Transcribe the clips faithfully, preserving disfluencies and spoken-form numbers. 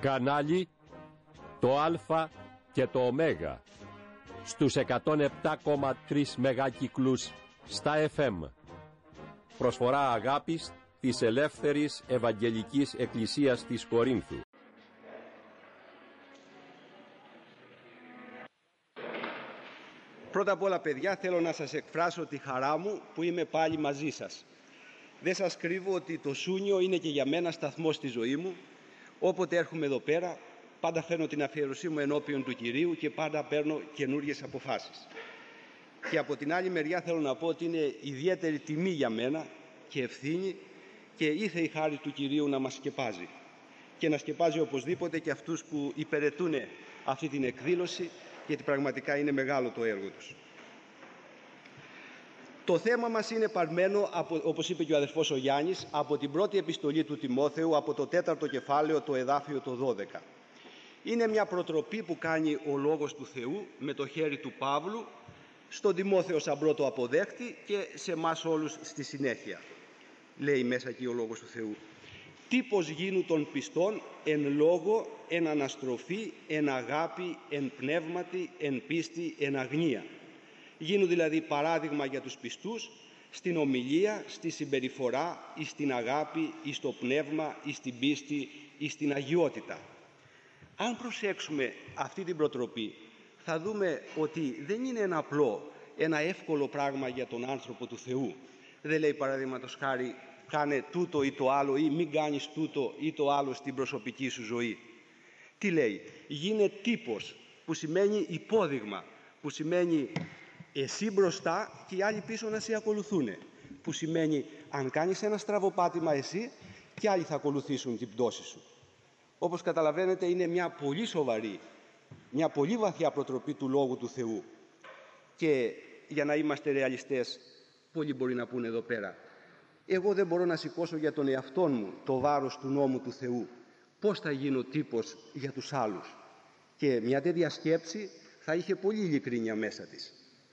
Κανάλι το Α και το Ω στους εκατόν επτά κόμμα τρία μεγάκυκλους στα εφ εμ. Προσφορά αγάπης της Ελεύθερης Ευαγγελικής Εκκλησίας της Κορίνθου. Πρώτα απ' όλα, παιδιά, θέλω να σας εκφράσω τη χαρά μου που είμαι πάλι μαζί σας. Δεν σας κρύβω ότι το Σούνιο είναι και για μένα σταθμός στη ζωή μου. Όποτε έρχομαι εδώ πέρα, πάντα φέρνω την αφιέρωσή μου ενώπιον του Κυρίου και πάντα παίρνω καινούριες αποφάσεις. Και από την άλλη μεριά θέλω να πω ότι είναι ιδιαίτερη τιμή για μένα και ευθύνη και ήθε η χάρη του Κυρίου να μας σκεπάζει. Και να σκεπάζει οπωσδήποτε και αυτούς που υπηρετούν αυτή την εκδήλωση, γιατί πραγματικά είναι μεγάλο το έργο τους. Το θέμα μας είναι παρμένο, από, όπως είπε και ο αδερφός ο Γιάννης, από την πρώτη επιστολή του Τιμόθεου, από το τέταρτο κεφάλαιο, το εδάφιο το δώδεκα. Είναι μια προτροπή που κάνει ο Λόγος του Θεού με το χέρι του Παύλου στον Τιμόθεο σαν πρώτο αποδέχτη και σε εμάς όλους στη συνέχεια. Λέει μέσα εκεί ο Λόγος του Θεού: «Τύπος γίνου των πιστών εν λόγω, εν αναστροφή, εν αγάπη, εν πνεύματι, εν πίστη, εν αγνία». Γίνου δηλαδή παράδειγμα για τους πιστούς στην ομιλία, στη συμπεριφορά, εις στην αγάπη, εις το πνεύμα, εις την πίστη, εις την αγιότητα. Αν προσέξουμε αυτή την προτροπή, θα δούμε ότι δεν είναι ένα απλό, ένα εύκολο πράγμα για τον άνθρωπο του Θεού. Δεν λέει παραδείγματος χάρη κάνε τούτο ή το άλλο, ή μην κάνεις τούτο ή το άλλο στην προσωπική σου ζωή. Τι λέει? Γίνε τύπος, που σημαίνει υπόδειγμα, που σημαίνει εσύ μπροστά και οι άλλοι πίσω να σε ακολουθούν, που σημαίνει αν κάνεις ένα στραβοπάτημα εσύ και άλλοι θα ακολουθήσουν την πτώση σου. Όπως καταλαβαίνετε, είναι μια πολύ σοβαρή, μια πολύ βαθιά προτροπή του Λόγου του Θεού. Και για να είμαστε ρεαλιστές, πολλοί μπορεί να πούνε εδώ πέρα, εγώ δεν μπορώ να σηκώσω για τον εαυτό μου το βάρος του νόμου του Θεού. Πώς θα γίνω τύπος για τους άλλους? Και μια τέτοια σκέψη θα είχε πολύ ειλικρίνεια μέσα της.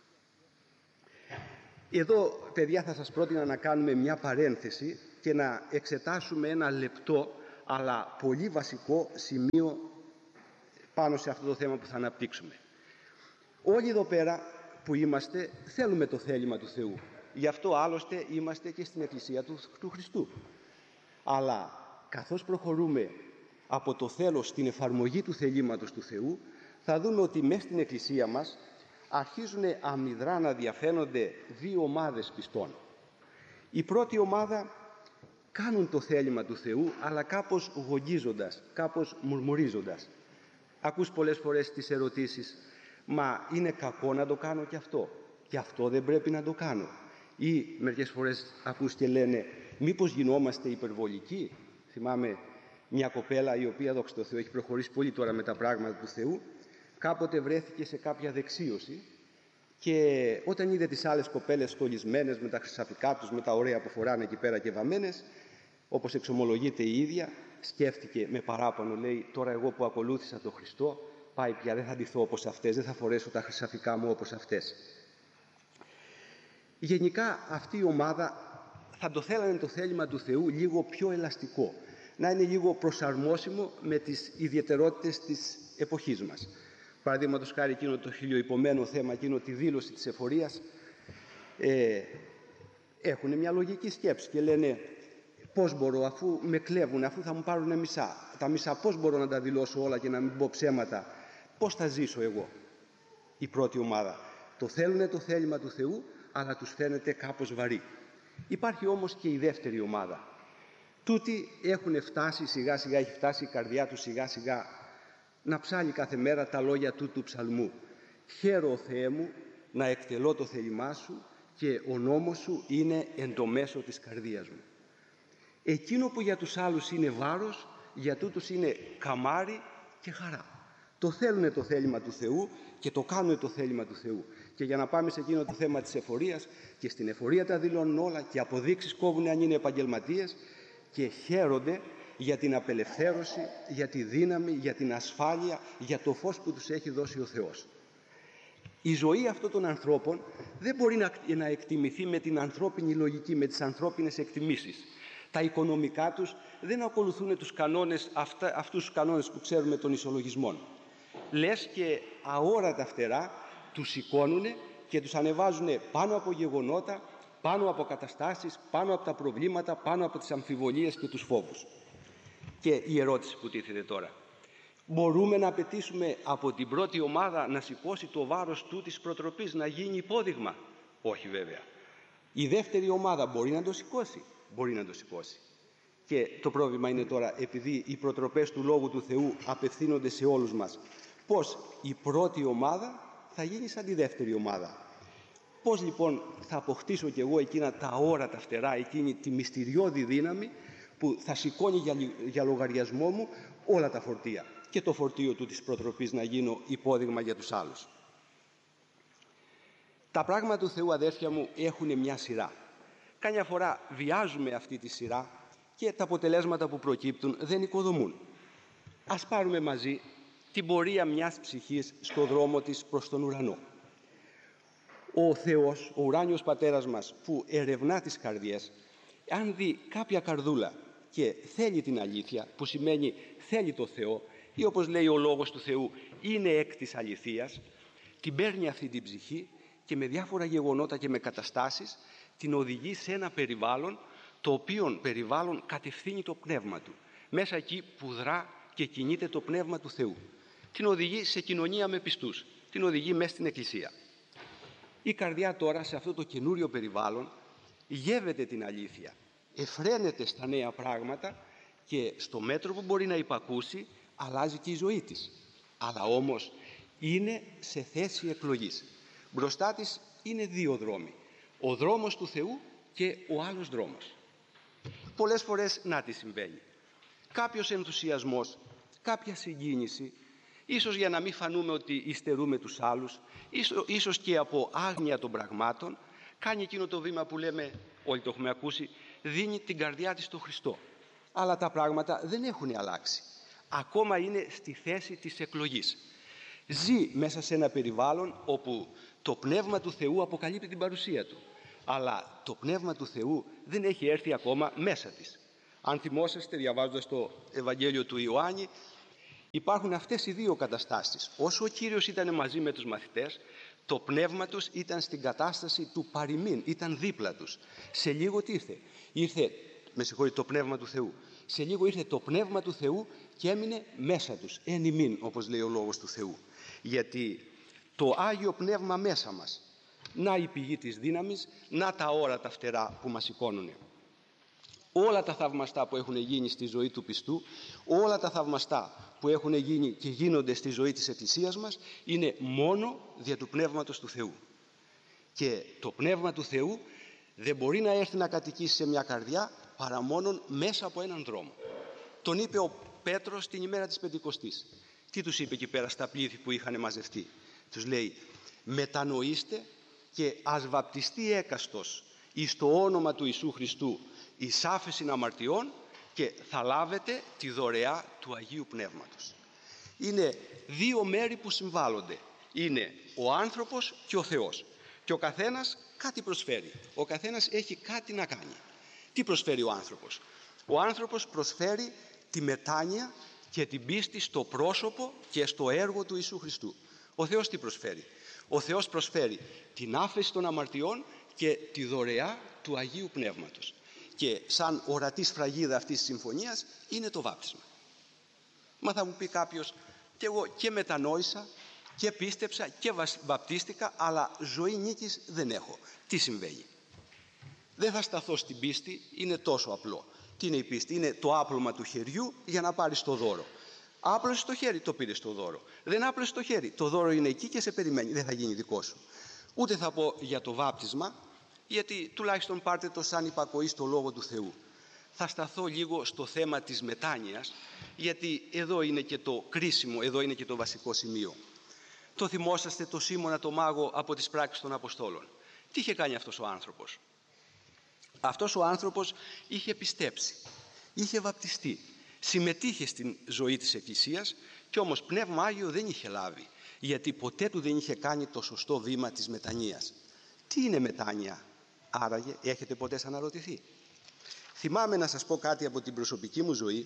Εδώ, παιδιά, θα σας πρότεινα να κάνουμε μια παρένθεση και να εξετάσουμε ένα λεπτό αλλά πολύ βασικό σημείο πάνω σε αυτό το θέμα που θα αναπτύξουμε. Όλοι εδώ πέρα που είμαστε θέλουμε το θέλημα του Θεού. Γι' αυτό άλλωστε είμαστε και στην Εκκλησία του, του Χριστού. Αλλά καθώς προχωρούμε από το θέλω στην εφαρμογή του θελήματος του Θεού, θα δούμε ότι μέσα στην Εκκλησία μας αρχίζουν αμυδρά να διαφαίνονται δύο ομάδες πιστών. Η πρώτη ομάδα κάνουν το θέλημα του Θεού, αλλά κάπως γογγίζοντας, κάπως μουρμουρίζοντας. Ακούς πολλές φορές τις ερωτήσεις, μα είναι κακό να το κάνω και αυτό, και αυτό δεν πρέπει να το κάνω? Ή μερικές φορές ακούς και λένε, μήπως γινόμαστε υπερβολικοί? Θυμάμαι μια κοπέλα η οποία, δόξα τω Θεώ, έχει προχωρήσει πολύ τώρα με τα πράγματα του Θεού, κάποτε βρέθηκε σε κάποια δεξίωση και όταν είδε τις άλλες κοπέλες στολισμένες με τα χρυσαφικά τους, με τα ωραία που φοράνε εκεί πέρα και βαμμένες, όπως εξομολογείται η ίδια, σκέφτηκε με παράπονο, λέει, τώρα εγώ που ακολούθησα τον Χριστό, πάει πια, δεν θα ντυθώ όπως αυτές, δεν θα φορέσω τα χρυσαφικά μου όπως αυτές. Γενικά αυτή η ομάδα θα το θέλανε το θέλημα του Θεού λίγο πιο ελαστικό, να είναι λίγο προσαρμόσιμο με τις ιδιαιτερότητες της εποχής μας. Παραδείγματος χάρη εκείνο το χιλιοϊπωμένο θέμα, εκείνο τη δήλωση της εφορίας, ε, έχουν μια λογική σκέψη και λένε πώς μπορώ, αφού με κλέβουν, αφού θα μου πάρουν μισά, τα μισά πώς μπορώ να τα δηλώσω όλα και να μην πω ψέματα, πώς θα ζήσω εγώ? Η πρώτη ομάδα το θέλουν το θέλημα του Θεού, αλλά τους φαίνεται κάπως βαρύ. Υπάρχει όμως και η δεύτερη ομάδα. Τούτοι έχουν φτάσει, σιγά σιγά έχει φτάσει η καρδιά τους σιγά σιγά να ψάλει κάθε μέρα τα λόγια του του ψαλμού. Χαίρο, Θεέ μου, να εκτελώ το θέλημά σου και ο νόμος σου είναι εν το μέσο της καρδίας μου. Εκείνο που για τους άλλους είναι βάρος, για τούτους είναι καμάρι και χαρά. Το θέλουν το θέλημα του Θεού και το κάνουν το θέλημα του Θεού. Και για να πάμε σε εκείνο το θέμα της εφορίας, και στην εφορία τα δηλώνουν όλα και αποδείξεις κόβουν αν είναι επαγγελματίες και χαίρονται για την απελευθέρωση, για τη δύναμη, για την ασφάλεια, για το φως που τους έχει δώσει ο Θεός. Η ζωή αυτών των ανθρώπων δεν μπορεί να, να εκτιμηθεί με την ανθρώπινη λογική, με τις ανθρώπινες εκτιμήσεις. Τα οικονομικά τους δεν ακολουθούν τους κανόνες, αυτά, αυτούς τους κανόνες που ξέρουμε των ισολογισμών. Λες και αόρατα φτερά τους σηκώνουν και τους ανεβάζουν πάνω από γεγονότα, πάνω από καταστάσεις, πάνω από τα προβλήματα, πάνω από τις αμφιβολίες και τους φόβους. Και η ερώτηση που τίθεται τώρα. Μπορούμε να απαιτήσουμε από την πρώτη ομάδα να σηκώσει το βάρος του της προτροπής, να γίνει υπόδειγμα? Όχι βέβαια. Η δεύτερη ομάδα μπορεί να το σηκώσει? Μπορεί να το σηκώσει. Και το πρόβλημα είναι τώρα, επειδή οι προτροπές του Λόγου του Θεού απευθύνονται σε όλους μας, πώς η πρώτη ομάδα θα γίνει σαν τη δεύτερη ομάδα. Πώς λοιπόν θα αποκτήσω κι εγώ εκείνα τα αόρατα φτερά, εκείνη τη μυστηριώδη δύναμη που θα σηκώνει για, για λογαριασμό μου όλα τα φορτία και το φορτίο του της προτροπής να γίνω υπόδειγμα για τους άλλους. Τα πράγματα του Θεού, αδέρφια μου, έχουν μια σειρά. Κάμια φορά βιάζουμε αυτή τη σειρά και τα αποτελέσματα που προκύπτουν δεν οικοδομούν. Ας πάρουμε μαζί την πορεία μιας ψυχής στο δρόμο της προς τον ουρανό. Ο Θεός, ο ουράνιος Πατέρας μας, που ερευνά τις καρδιές, αν δει κάποια καρδούλα και θέλει την αλήθεια, που σημαίνει θέλει το Θεό, ή όπως λέει ο Λόγος του Θεού, είναι εκ της αληθείας, την παίρνει αυτή την ψυχή και με διάφορα γεγονότα και με καταστάσεις την οδηγεί σε ένα περιβάλλον, το οποίο περιβάλλον κατευθύνει το πνεύμα του. Μέσα εκεί που δρά και κινείται το πνεύμα του Θεού. Την οδηγεί σε κοινωνία με πιστούς. Την οδηγεί μέσα στην Εκκλησία. Η καρδιά τώρα σε αυτό το καινούριο περιβάλλον γεύεται την αλήθεια. Εφραίνεται στα νέα πράγματα και στο μέτρο που μπορεί να υπακούσει αλλάζει και η ζωή της. Αλλά όμως είναι σε θέση εκλογής. Μπροστά της είναι δύο δρόμοι. Ο δρόμος του Θεού και ο άλλος δρόμος. Πολλές φορές να τι συμβαίνει. Κάποιος ενθουσιασμός, κάποια συγκίνηση, ίσως για να μην φανούμε ότι υστερούμε τους άλλους, ίσως, ίσως και από άγνοια των πραγμάτων, κάνει εκείνο το βήμα που λέμε, όλοι το έχουμε ακούσει, δίνει την καρδιά της στο Χριστό. Αλλά τα πράγματα δεν έχουν αλλάξει. Ακόμα είναι στη θέση της εκλογής. Ζει μέσα σε ένα περιβάλλον όπου το Πνεύμα του Θεού αποκαλύπτει την παρουσία Του. Αλλά το Πνεύμα του Θεού δεν έχει έρθει ακόμα μέσα της. Αν θυμόσαστε, διαβάζοντας το Ευαγγέλιο του Ιωάννη, υπάρχουν αυτές οι δύο καταστάσεις. Όσο ο Κύριος ήταν μαζί με τους μαθητές, το πνεύμα τους ήταν στην κατάσταση του παροιμήν, ήταν δίπλα τους. Σε λίγο τι ήρθε? Ήρθε, με συγχωρείτε, το πνεύμα του Θεού. Σε λίγο ήρθε το πνεύμα του Θεού και έμεινε μέσα τους, εν ημίν, όπως λέει ο Λόγος του Θεού. Γιατί το Άγιο Πνεύμα μέσα μας, να η πηγή της δύναμης, να τα όρατα φτερά που μας σηκώνουν. Όλα τα θαυμαστά που έχουν γίνει στη ζωή του πιστού, όλα τα θαυμαστά που έχουν γίνει και γίνονται στη ζωή της Εκκλησίας μας, είναι μόνο δια του Πνεύματος του Θεού. Και το Πνεύμα του Θεού δεν μπορεί να έρθει να κατοικήσει σε μια καρδιά παρά μόνον μέσα από έναν δρόμο. Τον είπε ο Πέτρος την ημέρα της Πεντηκοστής. Τι τους είπε εκεί πέρα στα πλήθη που είχαν μαζευτεί? Τους λέει, μετανοήστε και ας βαπτιστεί έκαστος εις το όνομα του Ιησού Χριστού εις άφεσιν αμαρτιών και θα λάβετε τη δωρεά του Αγίου Πνεύματος. Είναι δύο μέρη που συμβάλλονται. Είναι ο άνθρωπος και ο Θεός. Και ο καθένας κάτι προσφέρει. Ο καθένας έχει κάτι να κάνει. Τι προσφέρει ο άνθρωπος? Ο άνθρωπος προσφέρει τη μετάνοια και την πίστη στο πρόσωπο και στο έργο του Ιησού Χριστού. Ο Θεός τι προσφέρει? Ο Θεός προσφέρει την άφεση των αμαρτιών και τη δωρεά του Αγίου Πνεύματος. Και σαν ορατή σφραγίδα αυτής της συμφωνίας είναι το βάπτισμα. Μα θα μου πει κάποιος, και εγώ και μετανόησα και πίστεψα και βαπτίστηκα, αλλά ζωή νίκης δεν έχω. Τι συμβαίνει? Δεν θα σταθώ στην πίστη, είναι τόσο απλό. Τι είναι η πίστη? Είναι το άπλωμα του χεριού για να πάρεις το δώρο. Άπλωσες το χέρι, το πήρες το δώρο. Δεν άπλωσες το χέρι, το δώρο είναι εκεί και σε περιμένει, δεν θα γίνει δικό σου. Ούτε θα πω για το βάπτισμα, γιατί τουλάχιστον πάρτε το σαν υπακοή στο Λόγο του Θεού. Θα σταθώ λίγο στο θέμα της μετάνοιας, γιατί εδώ είναι και το κρίσιμο, εδώ είναι και το βασικό σημείο. Το θυμόσαστε το Σίμωνα το μάγο από τις πράξεις των Αποστόλων. Τι είχε κάνει αυτός ο άνθρωπος? Αυτός ο άνθρωπος είχε πιστέψει, είχε βαπτιστεί, συμμετείχε στην ζωή της Εκκλησίας και όμως Πνεύμα Άγιο δεν είχε λάβει, γιατί ποτέ του δεν είχε κάνει το σωστό βήμα της μετανοίας. Τι είναι μετάνοια άραγε? Έχετε ποτέ αναρωτηθεί? Θυμάμαι να σας πω κάτι από την προσωπική μου ζωή.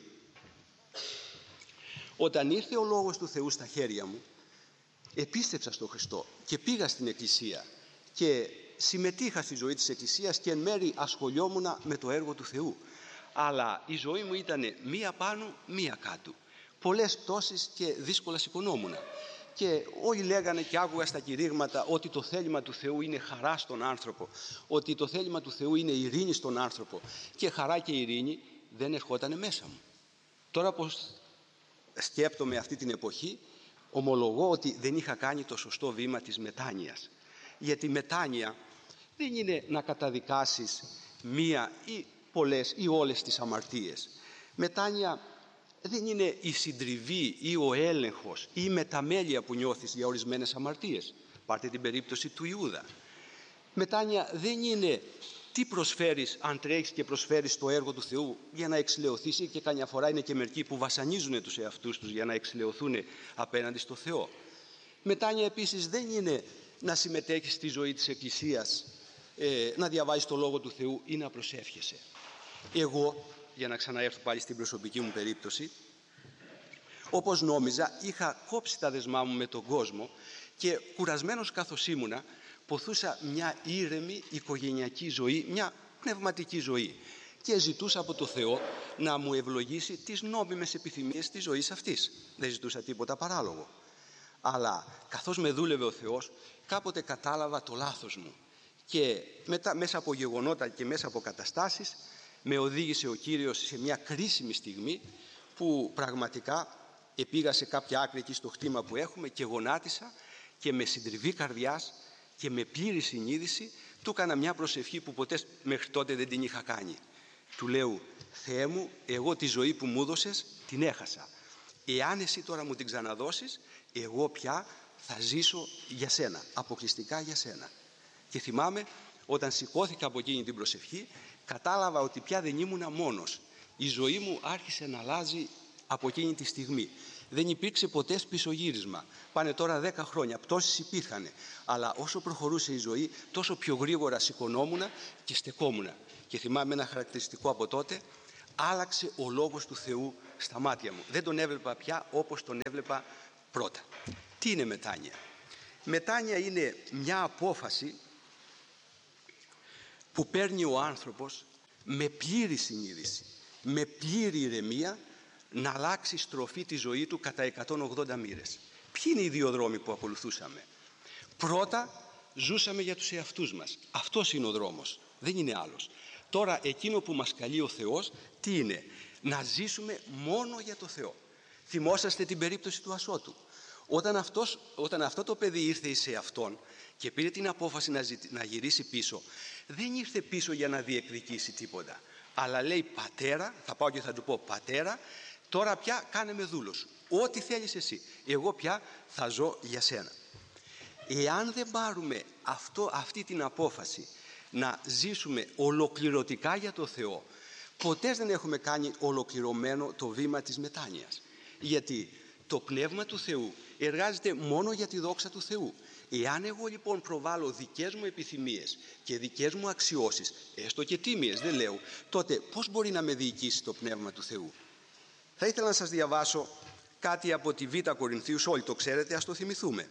Όταν ήρθε ο Λόγος του Θεού στα χέρια μου, επίστεψα στον Χριστό και πήγα στην Εκκλησία και συμμετείχα στη ζωή της Εκκλησίας και εν μέρει ασχολιόμουν με το έργο του Θεού. Αλλά η ζωή μου ήταν μία πάνω, μία κάτω. Πολλές πτώσεις και δύσκολα σηκωνόμουν. Και όλοι λέγανε και άκουγα στα κηρύγματα ότι το θέλημα του Θεού είναι χαρά στον άνθρωπο, ότι το θέλημα του Θεού είναι ειρήνη στον άνθρωπο, και χαρά και ειρήνη δεν ερχόταν μέσα μου. Τώρα πως σκέπτομαι αυτή την εποχή, ομολογώ ότι δεν είχα κάνει το σωστό βήμα της μετάνοιας. Γιατί μετάνοια δεν είναι να καταδικάσεις μία ή πολλές ή όλες τις αμαρτίες. Μετάνοια δεν είναι η συντριβή ή ο έλεγχος ή η μεταμέλεια που νιώθεις για ορισμένες αμαρτίες. Πάρτε την περίπτωση του Ιούδα. Μετάνοια δεν είναι τι προσφέρεις, αν τρέχεις και προσφέρεις το έργο του Θεού για να εξηλαιωθείς, και καμιά φορά είναι και μερικοί που βασανίζουν τους εαυτούς τους για να εξηλαιωθούν απέναντι στο Θεό. Μετάνοια επίσης δεν είναι να συμμετέχεις στη ζωή της Εκκλησίας, ε, να διαβάζεις το Λόγο του Θεού ή να προσεύχεσαι. Εγώ, για να ξαναέρθω πάλι στην προσωπική μου περίπτωση, όπως νόμιζα, είχα κόψει τα δεσμά μου με τον κόσμο και κουρασμένος καθώς ήμουνα, ποθούσα μια ήρεμη οικογενειακή ζωή, μια πνευματική ζωή, και ζητούσα από το Θεό να μου ευλογήσει τις νόμιμες επιθυμίες της ζωής αυτής. Δεν ζητούσα τίποτα παράλογο. Αλλά καθώς με δούλευε ο Θεός, κάποτε κατάλαβα το λάθος μου και μετά, μέσα από γεγονότα και μέσα από καταστάσεις, με οδήγησε ο Κύριος σε μια κρίσιμη στιγμή που πραγματικά επήγα σε κάποια άκρη εκεί στο χτήμα που έχουμε και γονάτισα, και με συντριβή καρδιάς και με πλήρη συνείδηση του έκανα μια προσευχή που ποτέ μέχρι τότε δεν την είχα κάνει. Του λέω: Θεέ μου, εγώ τη ζωή που μου έδωσες την έχασα. Εάν εσύ τώρα μου την ξαναδώσεις, εγώ πια θα ζήσω για σένα, αποκλειστικά για σένα. Και θυμάμαι, όταν σηκώθηκα από εκείνη την προσευχή, κατάλαβα ότι πια δεν ήμουνα μόνος. Η ζωή μου άρχισε να αλλάζει από εκείνη τη στιγμή. Δεν υπήρξε ποτέ πισωγύρισμα. Πάνε τώρα δέκα χρόνια, πτώσεις υπήρχαν. Αλλά όσο προχωρούσε η ζωή, τόσο πιο γρήγορα σηκωνόμουν και στεκόμουν. Και θυμάμαι ένα χαρακτηριστικό από τότε: άλλαξε ο Λόγος του Θεού στα μάτια μου. Δεν τον έβλεπα πια όπως τον έβλεπα πρώτα. Τι είναι μετάνοια? Μετάνοια είναι μια απόφαση που παίρνει ο άνθρωπος με πλήρη συνείδηση, με πλήρη ηρεμία, να αλλάξει στροφή τη ζωή του κατά εκατόν ογδόντα μοίρες. Ποιοι είναι οι δύο δρόμοι που ακολουθούσαμε? Πρώτα, ζούσαμε για τους εαυτούς μας. Αυτός είναι ο δρόμος, δεν είναι άλλος. Τώρα εκείνο που μας καλεί ο Θεός, τι είναι? Να ζήσουμε μόνο για το Θεό. Θυμόσαστε την περίπτωση του Ασώτου. Όταν, αυτός, όταν αυτό το παιδί ήρθε σε αυτόν και πήρε την απόφαση να, ζη, να γυρίσει πίσω, δεν ήρθε πίσω για να διεκδικήσει τίποτα. Αλλά λέει: πατέρα, θα πάω και θα του πω: πατέρα, τώρα πια κάνε με δούλος σου. Ό,τι θέλεις εσύ. Εγώ πια θα ζω για σένα. Εάν δεν πάρουμε αυτό, αυτή την απόφαση να ζήσουμε ολοκληρωτικά για το Θεό, ποτέ δεν έχουμε κάνει ολοκληρωμένο το βήμα της μετάνοιας. Γιατί το Πνεύμα του Θεού εργάζεται μόνο για τη δόξα του Θεού. Εάν εγώ λοιπόν προβάλλω δικές μου επιθυμίες και δικές μου αξιώσεις, έστω και τίμιες, δεν λέω, τότε πώς μπορεί να με διοικήσει το Πνεύμα του Θεού? Θα ήθελα να σας διαβάσω κάτι από τη Β' Κορινθίους, όλοι το ξέρετε, ας το θυμηθούμε.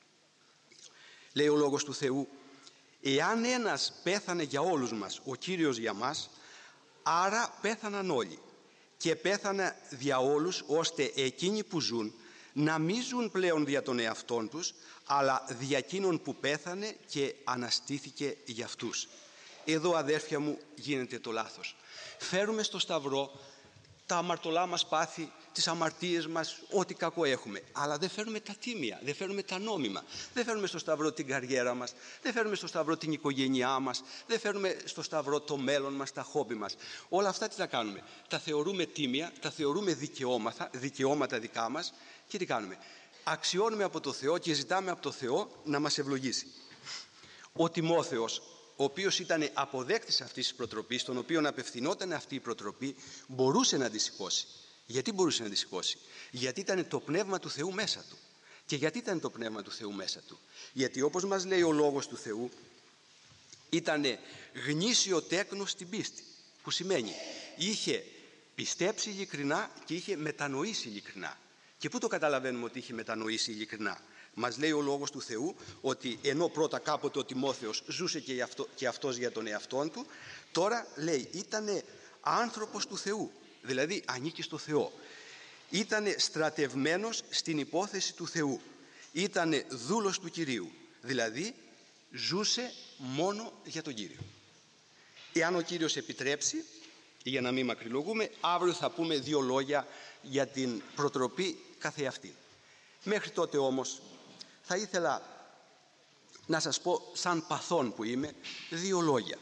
Λέει ο Λόγος του Θεού: εάν ένας πέθανε για όλους μας, ο Κύριος για μας, άρα πέθαναν όλοι. Και πέθανε δια όλους, ώστε εκείνοι που ζουν να μην ζουν πλέον δια των εαυτών τους, αλλά δια εκείνον που πέθανε και αναστήθηκε για αυτούς. Εδώ, αδέρφια μου, γίνεται το λάθος. Φέρουμε στο Σταυρό τα αμαρτωλά μας πάθη, τις αμαρτίες μας, ό,τι κακό έχουμε. Αλλά δεν φέρνουμε τα τίμια, δεν φέρνουμε τα νόμιμα. Δεν φέρνουμε στο Σταυρό την καριέρα μας, δεν φέρνουμε στο Σταυρό την οικογένειά μας, δεν φέρνουμε στο Σταυρό το μέλλον μας, τα χόμπι μας. Όλα αυτά τι τα κάνουμε? Τα θεωρούμε τίμια, τα θεωρούμε δικαιώματα, δικαιώματα δικά μας, και τι κάνουμε? Αξιώνουμε από το Θεό και ζητάμε από το Θεό να μας ευλογήσει. Ο Τιμόθεος, ο οποίος ήταν αποδέκτης αυτής της προτροπής, στον οποίο απευθυνόταν αυτή η προτροπή, μπορούσε να τη σηκώσει. Γιατί μπορούσε να τη σηκώσει? Γιατί ήταν το Πνεύμα του Θεού μέσα του. Και γιατί ήταν το Πνεύμα του Θεού μέσα του? Γιατί όπως μας λέει ο Λόγος του Θεού, ήταν γνήσιο τέκνος στην πίστη. που σημαίνει είχε πιστέψει ειλικρινά και είχε μετανοήσει ειλικρινά. Και πού το καταλαβαίνουμε ότι είχε μετανοήσει ειλικρινά? Μας λέει ο Λόγος του Θεού ότι ενώ πρώτα κάποτε ο Τιμόθεος ζούσε και, αυτό, και αυτός για τον εαυτόν του, τώρα λέει ήτανε άνθρωπος του Θεού, δηλαδή ανήκει στο Θεό. Ήτανε στρατευμένος στην υπόθεση του Θεού. Ήτανε δούλος του Κυρίου, δηλαδή ζούσε μόνο για τον Κύριο. Εάν ο Κύριος επιτρέψει, για να μην μακρυλογούμε, αύριο θα πούμε δύο λόγια για την προτροπή καθεαυτή. Μέχρι τότε όμως θα ήθελα να σας πω, σαν παθών που είμαι, δύο λόγια.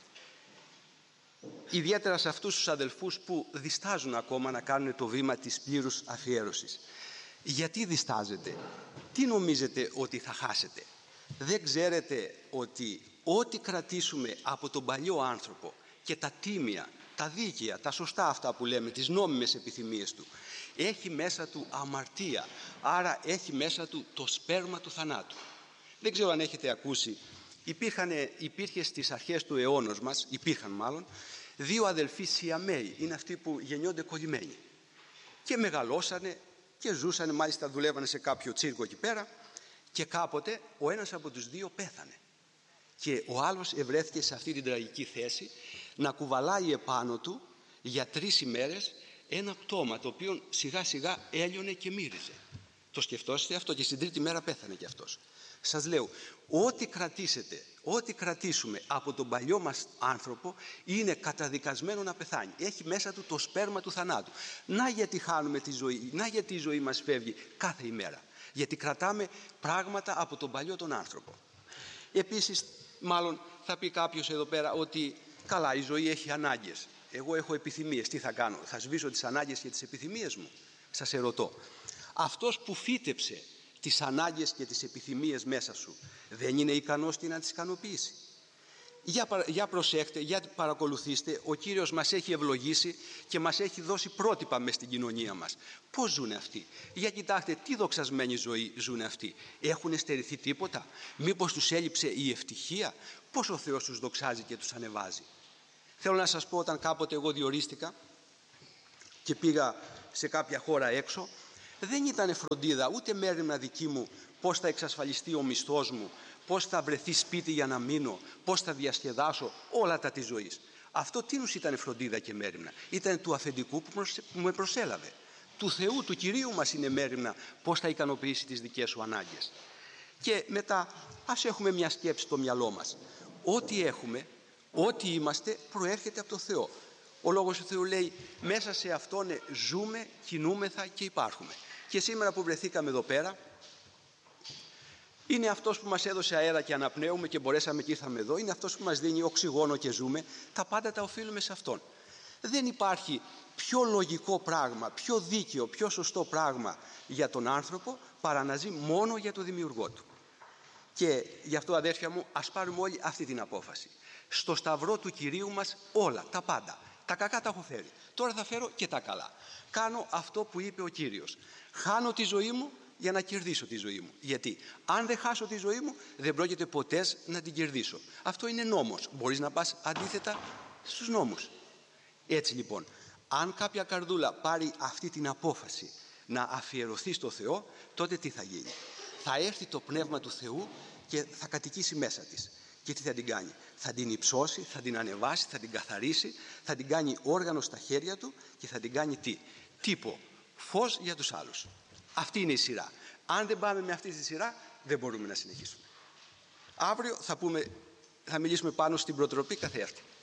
Ιδιαίτερα σε αυτούς τους αδελφούς που διστάζουν ακόμα να κάνουν το βήμα της πλήρους αφιέρωσης. Γιατί διστάζετε? Τι νομίζετε ότι θα χάσετε? Δεν ξέρετε ότι ό,τι κρατήσουμε από τον παλιό άνθρωπο και τα τίμια, τα δίκαια, τα σωστά αυτά που λέμε, τις νόμιμες επιθυμίες του, έχει μέσα του αμαρτία, άρα έχει μέσα του το σπέρμα του θανάτου. Δεν ξέρω αν έχετε ακούσει, υπήρχαν, υπήρχε στις αρχές του αιώνος μας, υπήρχαν μάλλον, δύο αδελφοί Σιαμαίοι, είναι αυτοί που γεννιόνται κολλημένοι. Και μεγαλώσανε και ζούσανε, μάλιστα δουλεύανε σε κάποιο τσίρκο εκεί πέρα, και κάποτε ο ένας από τους δύο πέθανε. Και ο άλλος ευρέθηκε σε αυτή την τραγική θέση να κουβαλάει επάνω του για τρεις ημέρες ένα πτώμα το οποίο σιγά σιγά έλειωνε και μύριζε. Το σκεφτόσαστε αυτό? Και στην τρίτη μέρα πέθανε κι αυτός. Σας λέω, ό,τι κρατήσετε, ό,τι κρατήσουμε από τον παλιό μας άνθρωπο είναι καταδικασμένο να πεθάνει. Έχει μέσα του το σπέρμα του θανάτου. Να γιατί χάνουμε τη ζωή, να γιατί η ζωή μας φεύγει κάθε ημέρα. Γιατί κρατάμε πράγματα από τον παλιό τον άνθρωπο. Επίσης, μάλλον θα πει κάποιος εδώ πέρα ότι καλά, η ζωή έχει ανάγκες. Εγώ έχω επιθυμίες, τι θα κάνω? Θα σβήσω τις ανάγκες και τις επιθυμίες μου? Σας ερωτώ. Αυτός που φύτεψε τις ανάγκες και τις επιθυμίες μέσα σου, δεν είναι ικανός και να τις ικανοποιήσει? Για, για προσέχτε, για παρακολουθήστε, ο Κύριος μας έχει ευλογήσει και μας έχει δώσει πρότυπα μες στην κοινωνία μας. Πώς ζουν αυτοί? Για κοιτάξτε τι δοξασμένη ζωή ζουν αυτοί. Έχουν στερηθεί τίποτα? Μήπως τους έλειψε η ευτυχία? Πώς ο Θεός τους δοξάζει και τους ανεβάζει? Θέλω να σας πω, όταν κάποτε εγώ διορίστηκα και πήγα σε κάποια χώρα έξω, δεν ήταν φροντίδα ούτε μέρημνα δική μου πώς θα εξασφαλιστεί ο μισθός μου, πώς θα βρεθεί σπίτι για να μείνω, πώς θα διασκεδάσω, όλα τα της ζωής. Αυτό τίνους ήταν φροντίδα και μέρημνα? Ήταν του αφεντικού που με προσέλαβε. Του Θεού, του Κυρίου μας είναι μέρημνα πώς θα ικανοποιήσει τις δικές σου ανάγκες. Και μετά ας έχουμε μια σκέψη στο μυαλό μας. Ό,τι έχουμε, ό,τι είμαστε, προέρχεται από το Θεό. Ο Λόγος του Θεού λέει μέσα σε Αυτόν ζούμε, κινούμεθα και υπάρχουμε. Και σήμερα που βρεθήκαμε εδώ πέρα, είναι αυτός που μας έδωσε αέρα και αναπνέουμε και μπορέσαμε και ήρθαμε εδώ. Είναι αυτός που μας δίνει οξυγόνο και ζούμε. Τα πάντα τα οφείλουμε σε Αυτόν. Δεν υπάρχει πιο λογικό πράγμα, πιο δίκαιο, πιο σωστό πράγμα για τον άνθρωπο παρά να ζει μόνο για τον δημιουργό του. Και γι' αυτό, αδέρφια μου, ας πάρουμε όλοι αυτή την απόφαση. Στο σταυρό του Κυρίου μας όλα, τα πάντα. Τα κακά τα έχω φέρει. Τώρα θα φέρω και τα καλά. Κάνω αυτό που είπε ο Κύριος. Χάνω τη ζωή μου για να κερδίσω τη ζωή μου. Γιατί αν δεν χάσω τη ζωή μου, δεν πρόκειται ποτέ να την κερδίσω. Αυτό είναι νόμος. Μπορείς να πας αντίθετα στους νόμους. Έτσι λοιπόν, αν κάποια καρδούλα πάρει αυτή την απόφαση να αφιερωθεί στο Θεό, τότε τι θα γίνει? Θα έρθει το Πνεύμα του Θεού και θα κατοικήσει μέσα της. Και τι θα την κάνει? Θα την υψώσει, θα την ανεβάσει, θα την καθαρίσει, θα την κάνει όργανο στα χέρια του και θα την κάνει τι? Τύπο, φως για τους άλλους. Αυτή είναι η σειρά. Αν δεν πάμε με αυτή τη σειρά, δεν μπορούμε να συνεχίσουμε. Αύριο θα, πούμε, θα μιλήσουμε πάνω στην προτροπή καθεαυτή.